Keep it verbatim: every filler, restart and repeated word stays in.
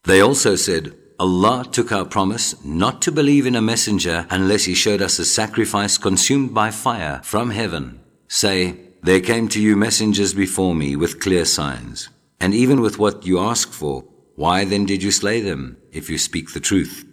They also said, Allah took our promise not to believe in a messenger unless he showed us a sacrifice consumed by fire from heaven. Say, there came to you messengers before me with clear signs, and even with what you ask for. Why then did you slay them, if you speak the truth?